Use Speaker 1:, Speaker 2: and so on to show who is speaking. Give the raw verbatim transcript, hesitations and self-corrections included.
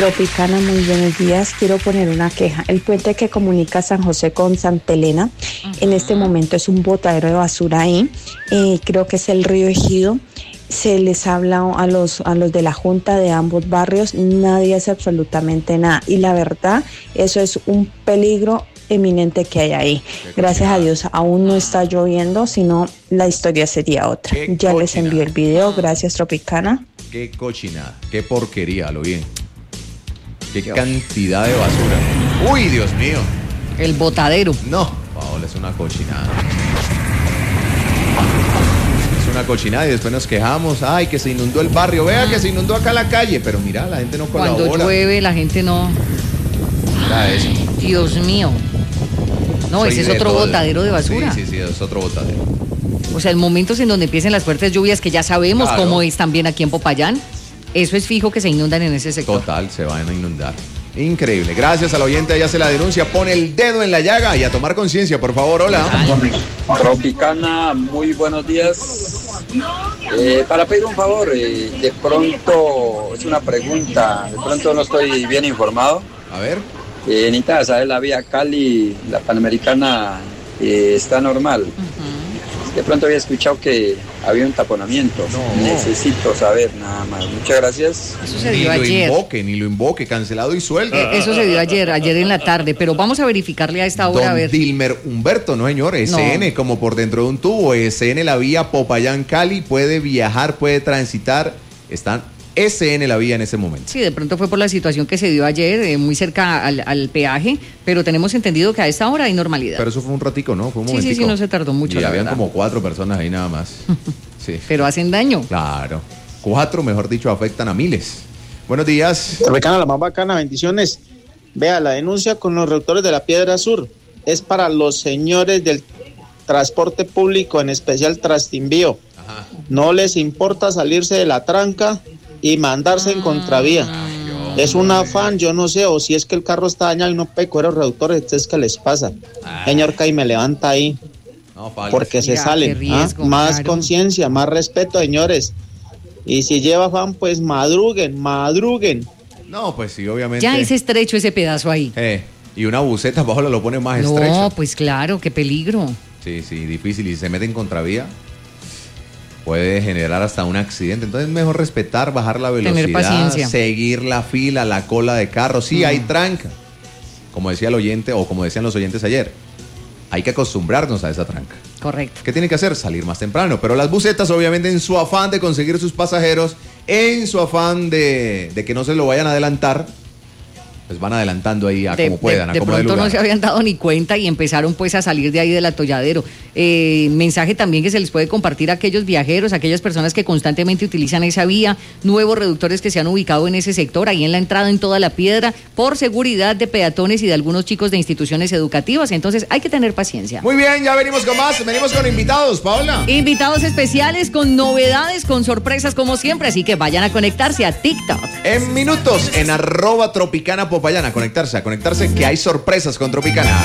Speaker 1: Tropicana, muy buenos días. Quiero poner una queja. El puente que comunica San José con Santa Elena, uh-huh. en este momento es un botadero de basura ahí. Eh, creo que es el río Ejido. Se les habla a los, a los de la junta de ambos barrios, nadie hace absolutamente nada. Y la verdad, eso es un peligro eminente que hay ahí. Gracias a Dios, aún no está lloviendo, sino la historia sería otra.
Speaker 2: Qué
Speaker 1: ya
Speaker 2: cochinada.
Speaker 1: Les envío el video. Gracias, Tropicana.
Speaker 2: Qué cochinada, qué porquería, lo bien. Qué Dios. Cantidad de basura. Uy, Dios mío.
Speaker 3: El botadero.
Speaker 2: No, Paola, es una cochinada. Es una cochinada y después nos quejamos. Ay, que se inundó el barrio. Vea que se inundó acá la calle. Pero mira, la gente no colabora.
Speaker 3: Cuando llueve, la gente no...
Speaker 2: Mira eso.
Speaker 3: Dios mío. No,
Speaker 2: Soy
Speaker 3: ese es
Speaker 2: de
Speaker 3: otro
Speaker 2: todo.
Speaker 3: botadero de basura.
Speaker 2: Sí, sí, sí, es otro botadero.
Speaker 3: O sea, en momentos en donde empiecen las fuertes lluvias, que ya sabemos
Speaker 2: Claro.
Speaker 3: cómo es también aquí en Popayán, eso es fijo que se inundan en ese sector.
Speaker 2: Total, se van a inundar. Increíble. Gracias al oyente, ella hace la denuncia, pone el dedo en la llaga y a tomar conciencia, por favor. Hola.
Speaker 4: Tropicana, muy buenos días. Eh, para pedir un favor, eh, de pronto, es una pregunta, de pronto no estoy bien informado.
Speaker 2: A ver.
Speaker 4: Eh, necesitaba saber la vía Cali, la Panamericana, eh, está normal. Uh-huh. De pronto había escuchado que había un taponamiento. No. Necesito saber nada más. Muchas gracias.
Speaker 3: Eso se
Speaker 2: Ni
Speaker 3: dio
Speaker 2: lo
Speaker 3: ayer.
Speaker 2: invoque, ni lo invoque, cancelado y suelto.
Speaker 3: Eh, eso se dio ayer, ayer en la tarde, pero vamos a verificarle a esta hora.
Speaker 2: Don
Speaker 3: a ver.
Speaker 2: Dilmer Humberto, no señor, S N, no. Como por dentro de un tubo. S N, la vía Popayán-Cali, puede viajar, puede transitar. Están S N la vía en ese momento.
Speaker 3: Sí, de pronto fue por la situación que se dio ayer, eh, muy cerca al, al peaje, pero tenemos entendido que a esta hora hay normalidad.
Speaker 2: Pero eso fue un ratico, ¿no? Fue un momentico.
Speaker 3: Sí, sí, sí, no se tardó mucho.
Speaker 2: Y
Speaker 3: la
Speaker 2: habían
Speaker 3: verdad.
Speaker 2: como cuatro personas ahí nada más. Sí.
Speaker 3: Pero hacen daño.
Speaker 2: Claro. Cuatro, mejor dicho, afectan a miles. Buenos días.
Speaker 5: Tropicana, la más bacana, bendiciones. Vea, la denuncia con los reductores de la Piedra Sur es para los señores del transporte público, en especial Trastimbío. Ajá. No les importa salirse de la tranca y mandarse en contravía. Ay, es un afán, yo no sé, o si es que el carro está dañado y no puede coger los reductores, ¿qué es que les pasa? Ay. Señor Cay, me levanta ahí, no, porque se salen. Riesgo, ¿ah? Más claro. Conciencia, más respeto, señores. Y si lleva afán, pues madruguen, madruguen.
Speaker 2: No, pues sí, obviamente.
Speaker 3: Ya es estrecho ese pedazo ahí.
Speaker 2: Eh, y una buceta abajo lo pone más
Speaker 3: no,
Speaker 2: estrecho.
Speaker 3: No, pues claro, qué peligro.
Speaker 2: Sí, sí, difícil. Y se mete en contravía, puede generar hasta un accidente. Entonces es mejor respetar, bajar la velocidad,
Speaker 3: tener paciencia,
Speaker 2: seguir la fila, la cola de carros. Sí, mm. hay tranca. Como decía el oyente, o como decían los oyentes ayer, hay que acostumbrarnos a esa tranca.
Speaker 3: Correcto.
Speaker 2: ¿Qué tiene que hacer? Salir más temprano. Pero las busetas, obviamente, en su afán de conseguir sus pasajeros, en su afán de, de que no se lo vayan a adelantar, pues van adelantando ahí a
Speaker 3: de,
Speaker 2: como puedan,
Speaker 3: de,
Speaker 2: a
Speaker 3: de
Speaker 2: como
Speaker 3: pronto
Speaker 2: de lugar.
Speaker 3: No se habían dado ni cuenta y empezaron pues a salir de ahí del atolladero. Eh, mensaje también que se les puede compartir a aquellos viajeros, a aquellas personas que constantemente utilizan esa vía, nuevos reductores que se han ubicado en ese sector, ahí en la entrada en Toda la Piedra, por seguridad de peatones y de algunos chicos de instituciones educativas. Entonces hay que tener paciencia.
Speaker 2: Muy bien, ya venimos con más, venimos con invitados, Paola.
Speaker 3: Invitados especiales con novedades, con sorpresas como siempre, así que vayan a conectarse a TikTok.
Speaker 2: En minutos, en arroba Tropicana Popayán, a conectarse, a conectarse que hay sorpresas con Tropicana.